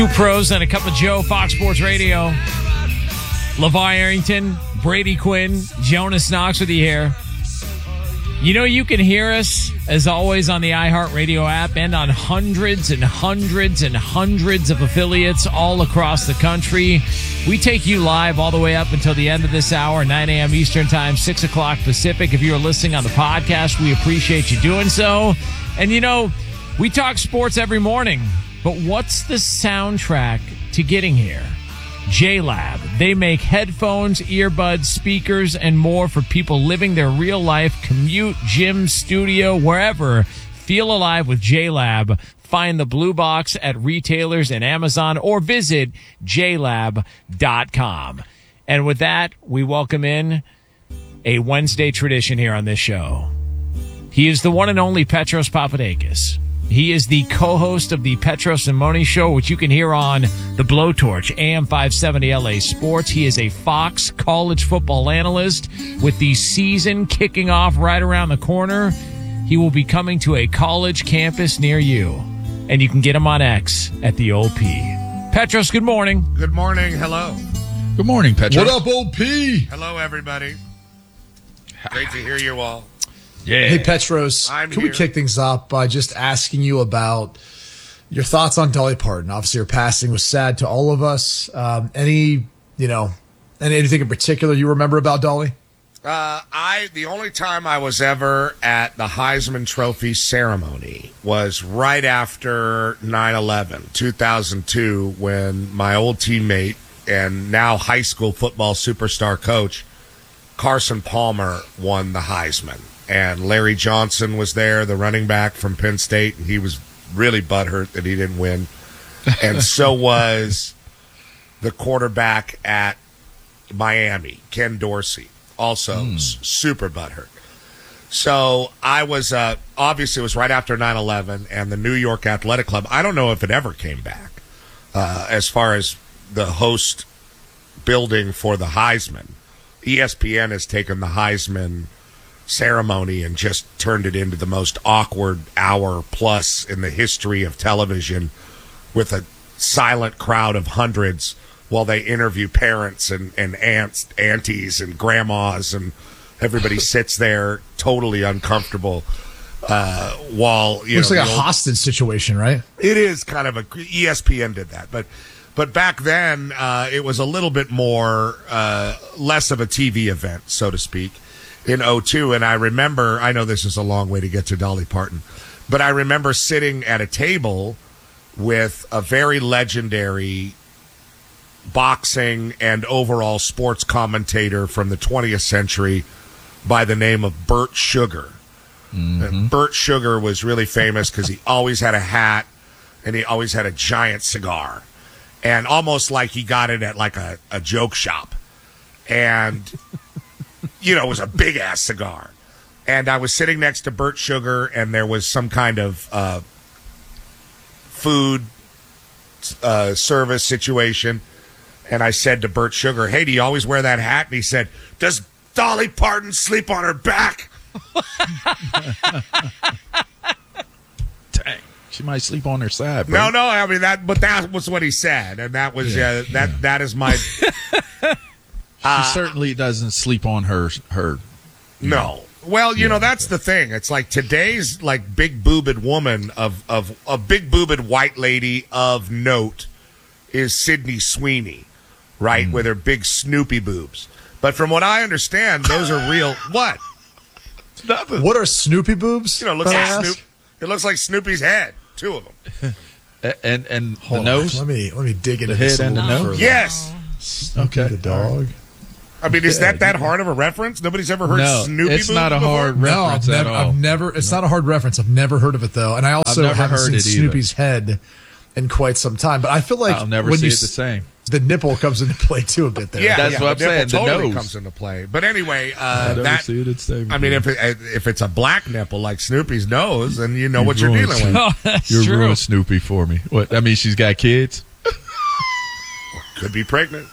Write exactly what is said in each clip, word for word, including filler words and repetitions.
Two pros and a cup of Joe, Fox Sports Radio. LeVar Arrington, Brady Quinn, Jonas Knox with you here. You know, you can hear us, as always, on the iHeartRadio app and on hundreds and hundreds and hundreds of affiliates all across the country. We take you live all the way up until the end of this hour, nine a.m. Eastern Time, six o'clock Pacific. If you're listening on the podcast, we appreciate you doing so. And, you know, we talk sports every morning, but what's the soundtrack to getting here? JLab. They make headphones, earbuds, speakers, and more for people living their real life, commute, gym, studio, wherever. Feel alive with JLab. Find the blue box at retailers and Amazon or visit j lab dot com. And with that, we welcome in a Wednesday tradition here on this show. He is the one and only Petros Papadakis. He is the co-host of the Petros and Moni Show, which you can hear on the Blowtorch, A M five seventy L A Sports. He is a Fox college football analyst with the season kicking off right around the corner. He will be coming to a college campus near you, and you can get him on X at the O P. Petros, good morning. Good morning. Hello. Good morning, Petros. What up, O P? Hello, everybody. Great to hear you all. Yeah. Hey, Petros, I'm can here. we kick things off by just asking you about your thoughts on Dolly Parton? Obviously, her passing was sad to all of us. Um, any, you know, any, anything in particular you remember about Dolly? Uh, I the only time I was ever at the Heisman Trophy ceremony was right after nine eleven, two thousand two, when my old teammate and now high school football superstar coach Carson Palmer won the Heisman. And Larry Johnson was there, the running back from Penn State, and he was really butthurt that he didn't win. And so was the quarterback at Miami, Ken Dorsey, also mm. s- super butthurt. So I was, uh, obviously it was right after nine eleven, and the New York Athletic Club, I don't know if it ever came back uh, as far as the host building for the Heisman. E S P N has taken the Heisman ceremony and just turned it into the most awkward hour plus in the history of television, with a silent crowd of hundreds while they interview parents and, and aunts, aunties and grandmas, and everybody sits there totally uncomfortable uh, while, you Looks know, like a the old- hostage situation, right? it is kind of a E S P N did that, but but back then uh, it was a little bit more uh, less of a T V event, so to speak, in oh two. And I remember, I know this is a long way to get to Dolly Parton, but I remember sitting at a table with a very legendary boxing and overall sports commentator from the twentieth century by the name of Bert Sugar. Mm-hmm. And Bert Sugar was really famous because he always had a hat and he always had a giant cigar, and almost like he got it at like a, a joke shop. And, you know, it was a big ass cigar. And I was sitting next to Bert Sugar, and there was some kind of uh, food uh, service situation. And I said to Bert Sugar, "Hey, do you always wear that hat?" And he said, "Does Dolly Parton sleep on her back?" Dang. She might sleep on her side, bro. No, no, I mean that, but that was what he said, and that was Yeah, uh, that. yeah. That is my She uh, certainly doesn't sleep on her her. no. Well, you Yeah, know, that's okay. the thing. It's like today's like big boobed woman of of a big boobed white lady of note is Sydney Sweeney, right, Mm. with her big Snoopy boobs. But from what I understand, those are real. What? Nothing. What are Snoopy boobs? You know, it looks may I like ask? Snoop. It looks like Snoopy's head. Two of them. And and the Hold on. nose. Let me let me dig into The this head a and the little nose? further. Yes. Snoopy Okay. the dog. I mean, is Yeah, that that you- hard of a reference? Nobody's ever heard No, Snoopy it's boobs not a before? hard No, reference I've at never, all. I've never. It's not a hard reference. I've never heard of it though, and I also never haven't heard seen it either. Snoopy's head in quite some time. But I feel like I'll never when see you it the s- same. the nipple comes into play too a bit there. Yeah, That's yeah, what the I'm saying, nipple the totally nose. comes into play. But anyway, I uh, never that see it the same. I mean, if it, if it's a black nipple like Snoopy's nose, then you know what you're ruined dealing with. Oh, that's You're true. ruining Snoopy for me. What? I mean, she's got kids. Could be pregnant,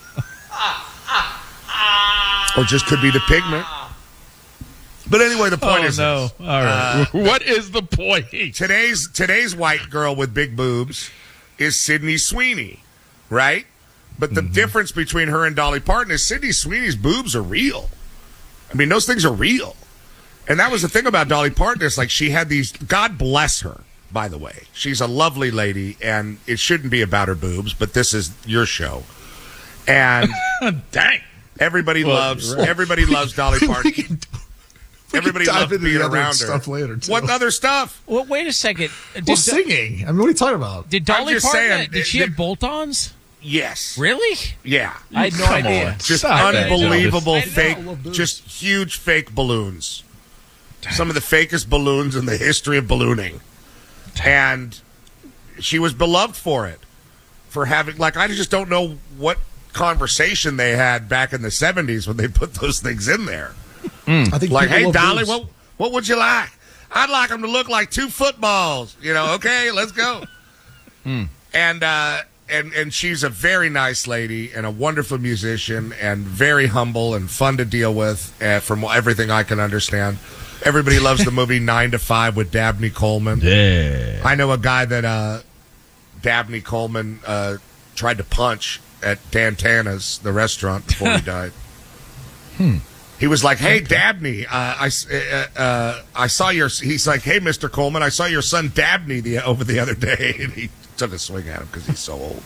or just could be the pigment. But anyway, the point Oh is no! this. All right. Uh, what is the point? today's today's white girl with big boobs is Sydney Sweeney, right? But the mm-hmm. difference between her and Dolly Parton is Sydney Sweeney's boobs are real. I mean, those things are real. And that was the thing about Dolly Parton is like she had these, God bless her, by the way. She's a lovely lady, and it shouldn't be about her boobs, but this is your show. And dang. Everybody well, loves right. everybody loves Dolly Parton. we can, we everybody can loves being around her. Stuff later too. What other stuff? Well, wait a second. Did well, singing. I mean, what are you talking about? Did Dolly Parton? Saying, did she did, have bolt-ons? Yes. Really? Yeah. I had no Come idea. On. Just Stop unbelievable know, fake, just huge fake balloons. Dang. Some of the fakest balloons in the history of ballooning. Dang. And she was beloved for it, for having, like, I just don't know what conversation they had back in the seventies when they put those things in there. Mm. I think like, hey, Dolly, boobs. what what would you like? I'd like them to look like two footballs. You know, okay, let's go. Mm. And uh, and and she's a very nice lady and a wonderful musician and very humble and fun to deal with. Uh, from everything I can understand, everybody loves the movie Nine to Five with Dabney Coleman. Yeah, I know a guy that uh, Dabney Coleman uh, tried to punch at Dantana's, the restaurant, before he died. Hmm. He was like, "Hey, Dabney, uh, I, uh, uh, I saw your." He's like, "Hey, Mister Coleman, I saw your son Dabney the, over the other day," and he took a swing at him because he's so old.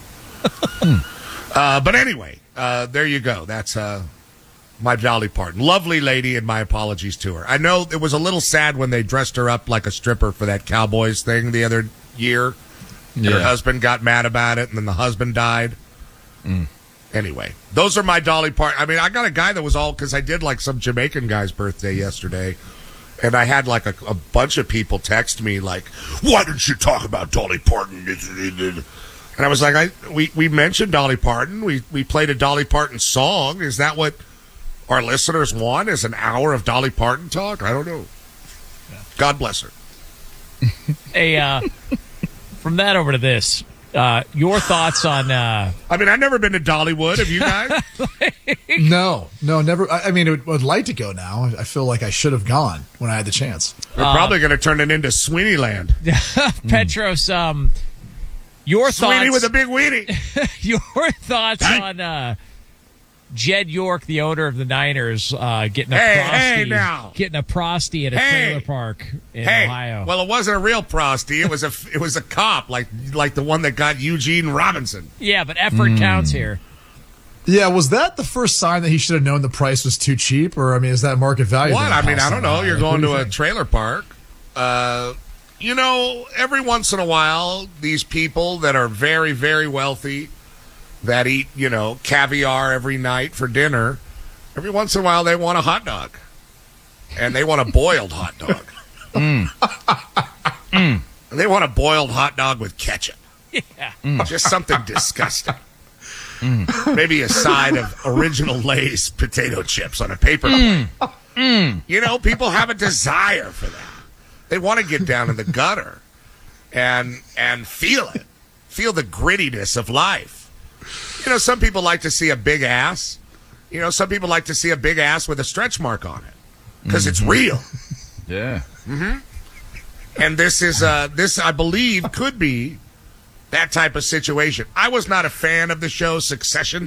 uh, but anyway, uh, there you go. That's uh, my Dolly Parton, lovely lady, and my apologies to her. I know it was a little sad when they dressed her up like a stripper for that Cowboys thing the other year. And yeah. her husband got mad about it, and then the husband died. Mm. Anyway, those are my Dolly Parton. I mean, I got a guy that was all, because I did like some Jamaican guy's birthday yesterday, and I had like a, a bunch of people text me like, "Why didn't you talk about Dolly Parton?" And I was like, I we, we mentioned Dolly Parton. We we played a Dolly Parton song. Is that what our listeners want? Is an hour of Dolly Parton talk? I don't know. God bless her. Hey, uh, from that over to this. Uh, your thoughts on... Uh... I mean, I've never been to Dollywood. Have you guys? like... No, no, never. I, I mean, I would, would like to go now. I feel like I should have gone when I had the chance. We're uh, probably going to turn it into Sweeneyland. Petros, um, your Sweeney thoughts... with a big weenie. Your thoughts Dang. on uh, Jed York, the owner of the Niners, uh, getting a hey, prosty, hey now. getting a prosty at a hey. trailer park in hey. Ohio. Well, it wasn't a real prosty. It was a it was a cop, like like the one that got Eugene Robinson. Yeah, but effort mm. counts here. Yeah, was that the first sign that he should have known the price was too cheap, or I mean, is that market value? What? I mean, I don't know. You're like, going do to you a think? trailer park. Uh, you know, every once in a while, these people that are very, very wealthy, that eat, you know, caviar every night for dinner, every once in a while they want a hot dog. And they want a boiled hot dog. Mm. mm. And they want a boiled hot dog with ketchup. Yeah. Mm. Just something disgusting. Mm. Maybe a side of original Lay's potato chips on a paper plate. Mm. Mm. You know, people have a desire for that. They want to get down in the gutter and and feel it. Feel the grittiness of life. You know, some people like to see a big ass. You know, some people like to see a big ass with a stretch mark on it because mm-hmm. it's real. Yeah. Mm-hmm. And this is, uh, this I believe, could be that type of situation. I was not a fan of the show Succession,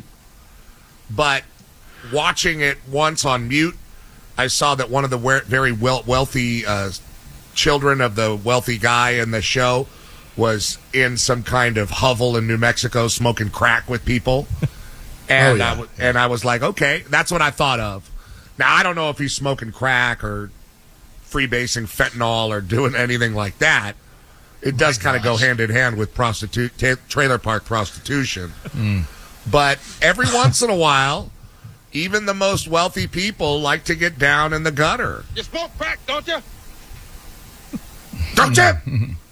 but watching it once on mute, I saw that one of the very wealthy uh, children of the wealthy guy in the show was in some kind of hovel in New Mexico smoking crack with people. And, oh, yeah. I w- and I was like, okay, that's what I thought of. Now, I don't know if he's smoking crack or freebasing fentanyl or doing anything like that. It does kind of go hand in hand with prostitute t- trailer park prostitution. Mm. But every once in a while, even the most wealthy people like to get down in the gutter. You smoke crack, don't you? Don't you?